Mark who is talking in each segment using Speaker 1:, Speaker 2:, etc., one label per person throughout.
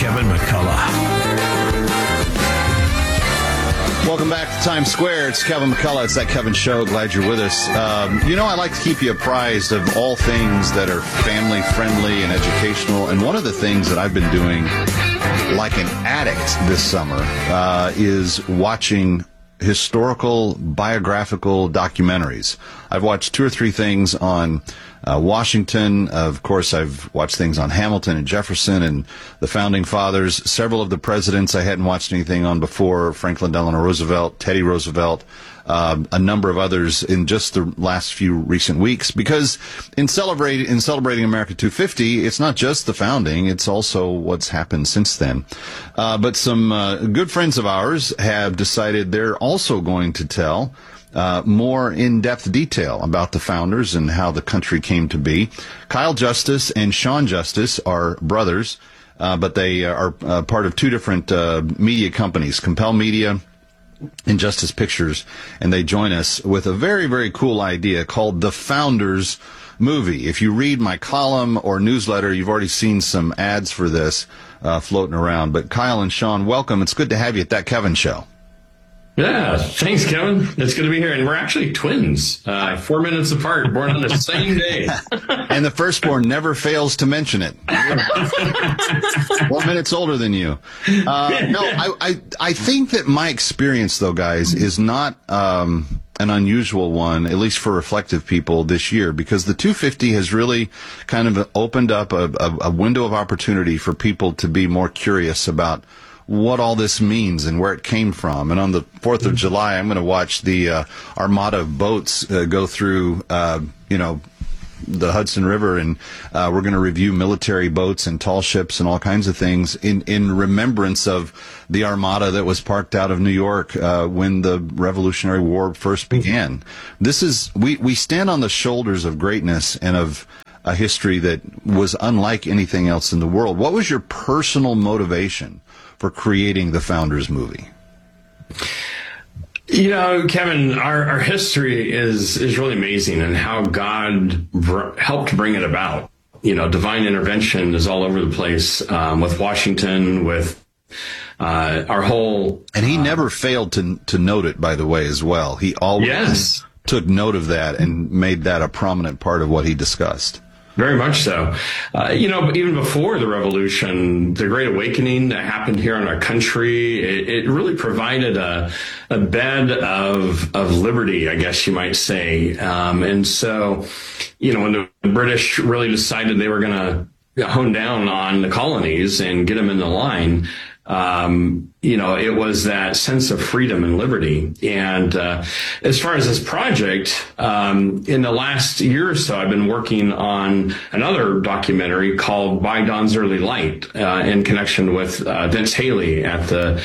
Speaker 1: Kevin McCullough.
Speaker 2: Welcome back to Times Square. It's Kevin McCullough. It's That Kevin Show. Glad you're with us. I like to keep you apprised of all things that are family-friendly and educational. And one of the things that I've been doing like an addict this summer is watching historical biographical documentaries. I've watched 2 or 3 things on Washington. Of course, I've watched things on Hamilton and Jefferson and the Founding Fathers. Several of the presidents I hadn't watched anything on before: Franklin Delano Roosevelt, Teddy Roosevelt, a number of others in just the last few recent weeks. Because in celebrating America 250, it's not just the founding; it's also what's happened since then. But some good friends of ours have decided they're also going to tell more in-depth detail about the founders and how the country came to be. Kyle Justice and Sean Justice are brothers, but they are part of 2 different media companies, Compel Media and Justice Pictures, and they join us with a very, very cool idea called The Founders Movie. If you read my column or newsletter, you've already seen some ads for this floating around. But Kyle and Sean, welcome. It's good to have you at That Kevin Show.
Speaker 3: Yeah, thanks, Kevin. It's good to be here. And we're actually twins, 4 minutes apart, born on the same day.
Speaker 2: And the firstborn never fails to mention it. 4 minutes older than you. I think that my experience, though, guys, is not an unusual one, at least for reflective people this year, because the 250 has really kind of opened up a window of opportunity for people to be more curious about what all this means and where it came from. And on the 4th of July, I'm going to watch the armada of boats go through, the Hudson River, and we're going to review military boats and tall ships and all kinds of things in remembrance of the armada that was parked out of New York when the Revolutionary War first began. This is we stand on the shoulders of greatness and of a history that was unlike anything else in the world. What was your personal motivation for creating the Founders movie?
Speaker 3: You know, Kevin, our history is really amazing, and how God helped bring it about. You know, divine intervention is all over the place, with Washington, with our whole...
Speaker 2: And he never failed to note it, by the way, as well. He always took note of that and made that a prominent part of what he discussed.
Speaker 3: Very much so. Even before the revolution, the Great Awakening that happened here in our country, it really provided a bed of liberty, I guess you might say. And so, when the British really decided they were going to hone down on the colonies and get them in the line, it was that sense of freedom and liberty. And as far as this project, in the last year or so, I've been working on another documentary called By Dawn's Early Light, in connection with Vince Haley at the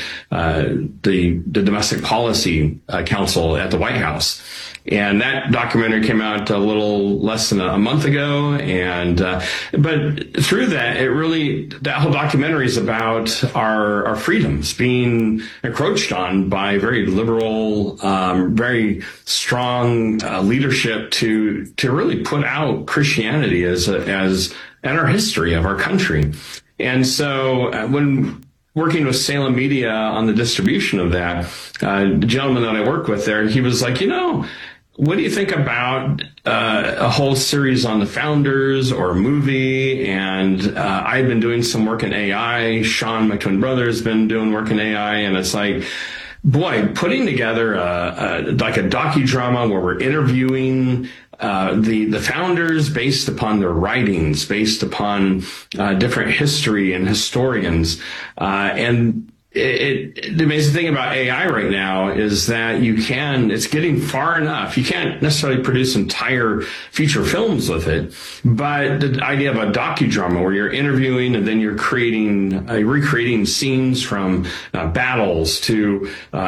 Speaker 3: Domestic Policy Council at the White House. And that documentary came out a little less than a month ago. And but through that, that whole documentary is about our freedoms being encroached on by very liberal, very strong leadership to really put out Christianity as and our history of our country. And so when working with Salem Media on the distribution of that, the gentleman that I work with there, he was like, what do you think about a whole series on the founders or a movie? And I've been doing some work in AI. Sean, my twin brother, has been doing work in AI. And it's like, boy, putting together like a docudrama where we're interviewing the founders based upon their writings, based upon different history and historians. And the amazing thing about AI right now is that it's getting far enough. You can't necessarily produce entire feature films with it, but the idea of a docudrama where you're interviewing and then you're recreating scenes from battles to,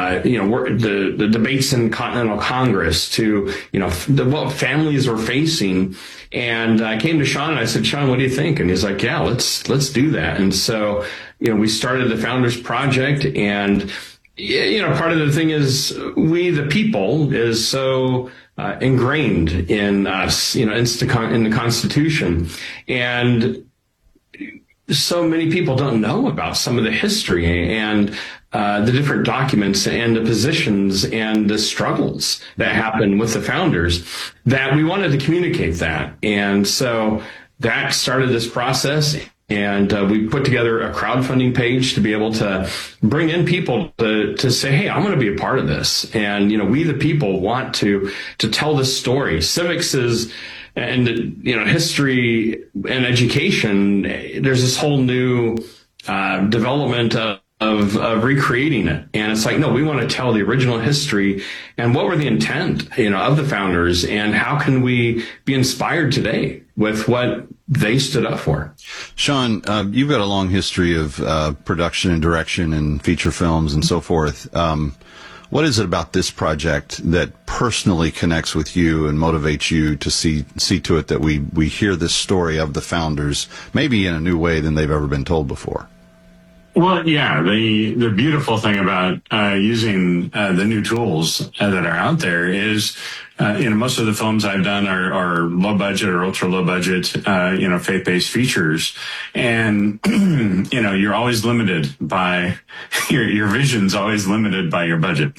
Speaker 3: the debates in Continental Congress to, what families are facing. And I came to Sean and I said, Sean, what do you think? And he's like, yeah, let's do that. And so, we started the Founders Project, and, part of the thing is we, the people, is so ingrained in us, in the Constitution. And so many people don't know about some of the history and the different documents and the positions and the struggles that happened with the founders, that we wanted to communicate that. And so that started this process. And we put together a crowdfunding page to be able to bring in people to say, hey, I'm going to be a part of this. And, we the people want to tell this story. Civics is, and, history and education, there's this whole new development of recreating it. And it's like, no, we want to tell the original history and what were the intent, of the founders, and how can we be inspired today with what they stood up for.
Speaker 2: Sean, you've got a long history of production and direction and feature films and so forth. What is it about this project that personally connects with you and motivates you to see to it that we hear this story of the founders, maybe in a new way than they've ever been told before?
Speaker 1: Well, yeah, the beautiful thing about using the new tools that are out there is, most of the films I've done are low budget or ultra low budget, faith-based features. And, you're always limited by your vision's always limited by your budget.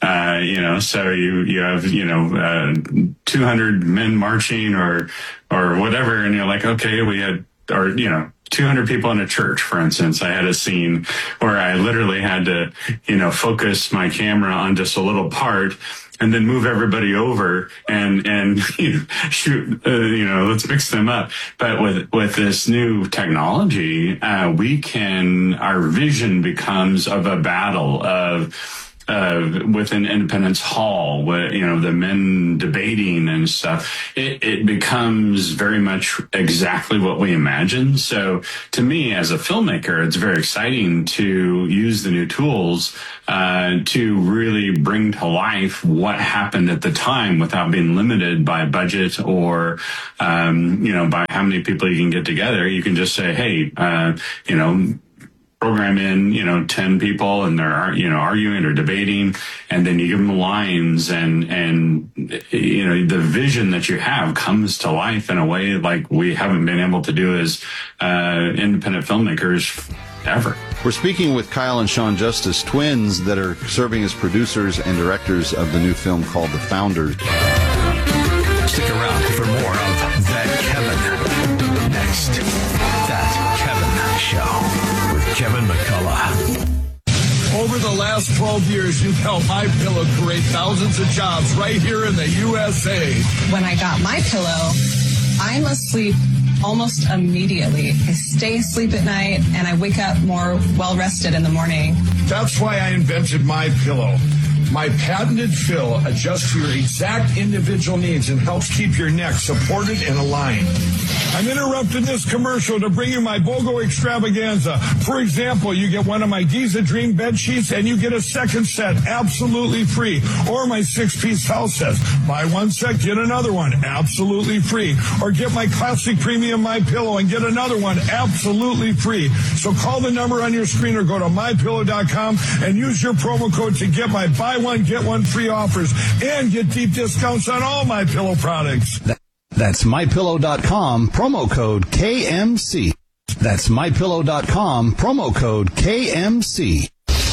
Speaker 1: So you have, 200 men marching or whatever. And you're like, okay, we had, 200 people in a church, for instance. I had a scene where I literally had to, focus my camera on just a little part and then move everybody over and shoot, let's mix them up. But with this new technology, our vision becomes of a battle within Independence Hall, where, the men debating and stuff. It becomes very much exactly what we imagined. So to me, as a filmmaker, it's very exciting to use the new tools to really bring to life what happened at the time without being limited by budget or, by how many people you can get together. You can just say, hey, program in, 10 people and they're, arguing or debating, and then you give them lines and the vision that you have comes to life in a way like we haven't been able to do as independent filmmakers ever.
Speaker 2: We're speaking with Kyle and Sean Justice, twins that are serving as producers and directors of the new film called The Founders.
Speaker 4: Stick around for more of That Kevin. Next, That Kevin Show. Kevin McCullough.
Speaker 5: Over the last 12 years, you've helped MyPillow create thousands of jobs right here in the USA.
Speaker 6: When I got MyPillow, I'm asleep almost immediately. I stay asleep at night, and I wake up more well-rested in the morning.
Speaker 5: That's why I invented MyPillow. My patented fill adjusts to your exact individual needs and helps keep your neck supported and aligned. I'm interrupting this commercial to bring you my BOGO extravaganza. For example, you get one of my Giza Dream bed sheets and you get a second set absolutely free. Or my 6-piece house sets. Buy one set, get another one absolutely free. Or get my classic premium MyPillow and get another one absolutely free. So call the number on your screen or go to MyPillow.com and use your promo code to get my buy one, get one free offers and get deep discounts on all MyPillow products.
Speaker 4: That's MyPillow.com, promo code KMC. That's MyPillow.com, promo code KMC.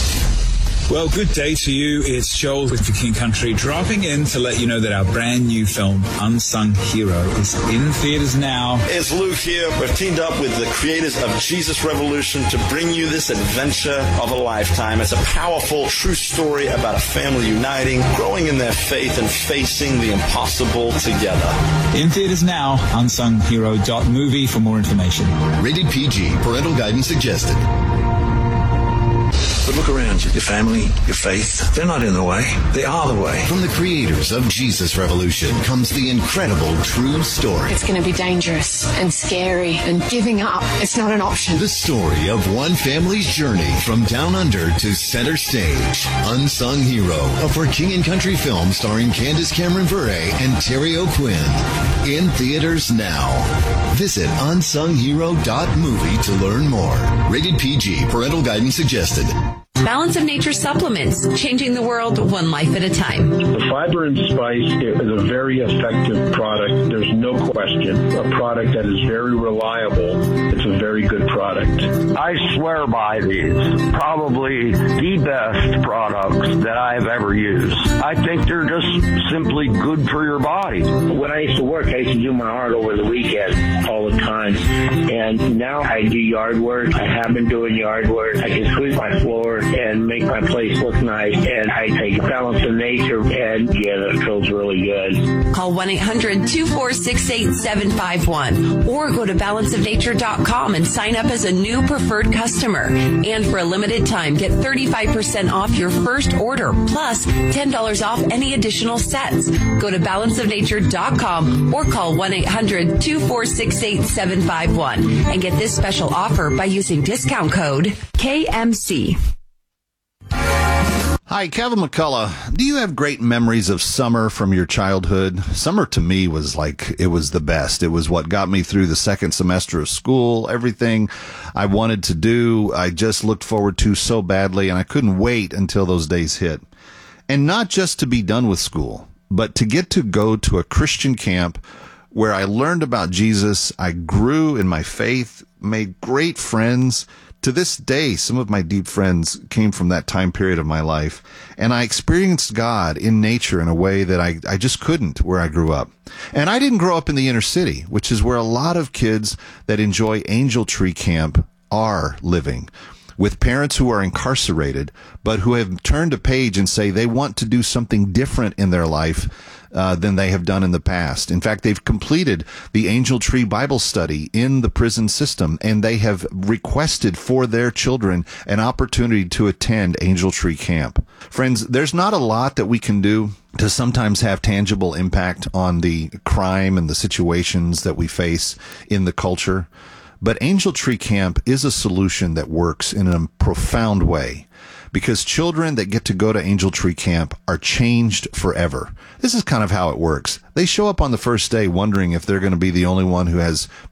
Speaker 7: Well, good day to you. It's Joel with The King Country, dropping in to let you know that our brand new film, Unsung Hero, is in theaters now.
Speaker 8: It's Luke here. We've teamed up with the creators of Jesus Revolution to bring you this adventure of a lifetime. It's a powerful, true story about a family uniting, growing in their faith, and facing the impossible together.
Speaker 7: In theaters now, unsunghero.movie for more information.
Speaker 9: Rated PG. Parental guidance suggested.
Speaker 10: But look around you. Your family, your faith, they're not in the way. They are the way.
Speaker 9: From the creators of Jesus Revolution comes the incredible true story.
Speaker 11: It's going to be dangerous and scary, and giving up, it's not an option.
Speaker 9: The story of one family's journey from down under to center stage. Unsung Hero, a For King and Country film starring Candace Cameron Bure and Terry O'Quinn. In theaters now. Visit unsunghero.movie to learn more. Rated PG. Parental guidance suggested.
Speaker 12: Balance of Nature supplements, changing the world one life at a time.
Speaker 13: The Fiber and Spice is a very effective product. There's no question. A product that is very reliable. It's a very good product.
Speaker 14: I swear by these. Probably the best products that I've ever used. I think they're just simply good for your body.
Speaker 15: When I used to work, I used to do my art over the weekend all the time. And now I do yard work. I have been doing yard work. I can sweep my floor and make my place look nice. And I take Balance of Nature, and yeah, that feels really good.
Speaker 12: Call 1-800-246-8751 or go to balanceofnature.com and sign up as a new preferred customer. And for a limited time, get 35% off your first order, plus $10 off any additional sets. Go to balanceofnature.com or call 1-800-246-8751 and get this special offer by using discount code KMC.
Speaker 2: Hi, Kevin McCullough. Do you have great memories of summer from your childhood? Summer to me was like, it was the best. It was what got me through the second semester of school. Everything I wanted to do, I just looked forward to so badly, and I couldn't wait until those days hit. And not just to be done with school, but to get to go to a Christian camp where I learned about Jesus. I grew in my faith, made great friends. To this day, some of my deep friends came from that time period of my life, and I experienced God in nature in a way that I just couldn't where I grew up. And I didn't grow up in the inner city, which is where a lot of kids that enjoy Angel Tree Camp are living, with parents who are incarcerated, but who have turned a page and say they want to do something different in their life than they have done in the past. In fact, they've completed the Angel Tree Bible study in the prison system, and they have requested for their children an opportunity to attend Angel Tree Camp. Friends, there's not a lot that we can do to sometimes have tangible impact on the crime and the situations that we face in the culture. But Angel Tree Camp is a solution that works in a profound way, because children that get to go to Angel Tree Camp are changed forever. This is kind of how it works. They show up on the first day wondering if they're going to be the only one who has